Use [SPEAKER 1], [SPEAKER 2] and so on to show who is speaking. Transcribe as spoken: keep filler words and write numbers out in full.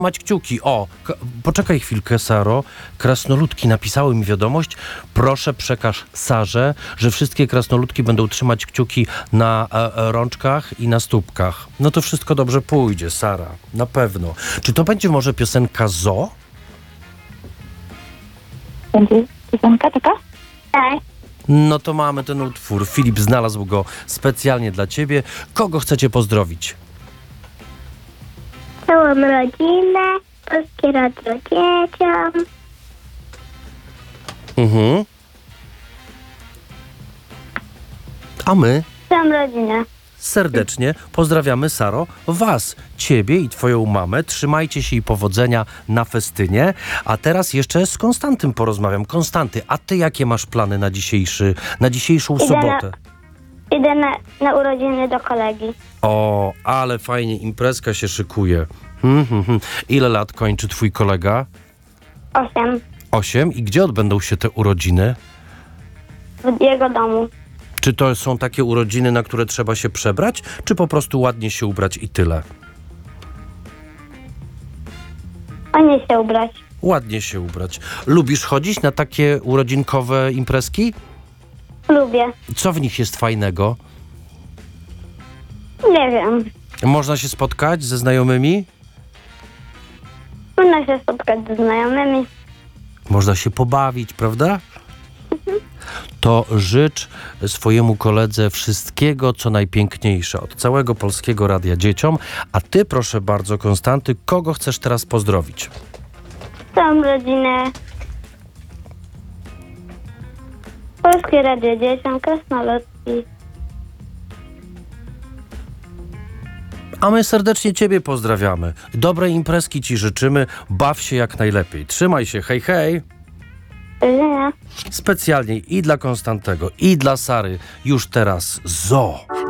[SPEAKER 1] Mać kciuki. O, k- poczekaj chwilkę, Saro. Krasnoludki napisały mi wiadomość. Proszę przekaż Sarze, że wszystkie krasnoludki będą trzymać kciuki na e, e, rączkach i na stópkach. No to wszystko dobrze pójdzie, Sara. Na pewno. Czy to będzie może piosenka Zo?
[SPEAKER 2] Będzie piosenka taka?
[SPEAKER 3] Tak.
[SPEAKER 1] No to mamy ten utwór. Filip znalazł go specjalnie dla ciebie. Kogo chcecie pozdrowić?
[SPEAKER 3] Całą rodzinę, Polskie Radio dzieciom.
[SPEAKER 1] Mhm. A my
[SPEAKER 3] Całą rodzinę.
[SPEAKER 1] serdecznie pozdrawiamy, Saro, was, ciebie i twoją mamę. Trzymajcie się i powodzenia na festynie. A teraz jeszcze z Konstantym porozmawiam. Konstanty, a ty jakie masz plany na dzisiejszy, na dzisiejszą
[SPEAKER 3] Idę
[SPEAKER 1] sobotę?
[SPEAKER 3] Idę na, na urodziny do kolegi.
[SPEAKER 1] O, ale fajnie, imprezka się szykuje. Hmm, hmm, hmm. Ile lat kończy twój kolega?
[SPEAKER 3] Osiem.
[SPEAKER 1] Osiem. I gdzie odbędą się te urodziny?
[SPEAKER 3] W jego domu.
[SPEAKER 1] Czy to są takie urodziny, na które trzeba się przebrać, czy po prostu ładnie się ubrać i tyle?
[SPEAKER 3] A nie się ubrać.
[SPEAKER 1] Ładnie się ubrać. Lubisz chodzić na takie urodzinkowe imprezki?
[SPEAKER 3] Lubię.
[SPEAKER 1] Co w nich jest fajnego?
[SPEAKER 3] Nie wiem.
[SPEAKER 1] Można się spotkać ze znajomymi?
[SPEAKER 3] Można się spotkać ze znajomymi.
[SPEAKER 1] Można się pobawić, prawda? To życz swojemu koledze wszystkiego, co najpiękniejsze od całego Polskiego Radia dzieciom. A ty, proszę bardzo, Konstanty, kogo chcesz teraz pozdrowić?
[SPEAKER 3] Całą rodzinę. Polskie Radio dzieciom, krasnoludki.
[SPEAKER 1] A my serdecznie ciebie pozdrawiamy. Dobrej imprezki ci życzymy. Baw się jak najlepiej. Trzymaj się. Hej, hej.
[SPEAKER 3] Do widzenia.
[SPEAKER 1] Specjalnie i dla Konstantego, i dla Sary już teraz Zo.